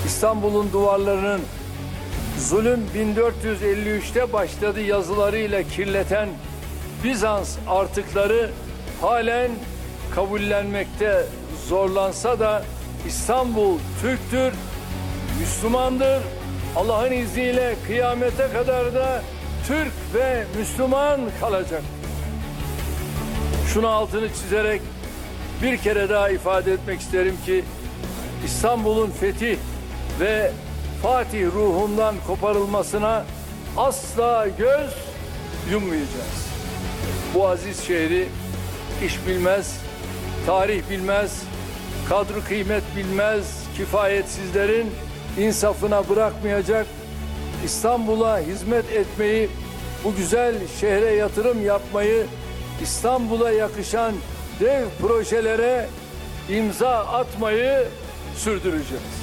İstanbul'un duvarlarının zulüm 1453'te başladı yazılarıyla kirleten Bizans artıkları halen kabullenmekte zorlansa da İstanbul Türktür, Müslümandır. Allah'ın izniyle kıyamete kadar da Türk ve Müslüman kalacak. Şunu altını çizerek bir kere daha ifade etmek isterim ki İstanbul'un fetih ve Fatih ruhundan koparılmasına asla göz yummayacağız. Bu aziz şehri iş bilmez, tarih bilmez, kadri kıymet bilmez, kifayetsizlerin insafına bırakmayacak, İstanbul'a hizmet etmeyi, bu güzel şehre yatırım yapmayı, İstanbul'a yakışan dev projelere imza atmayı sürdüreceğiz.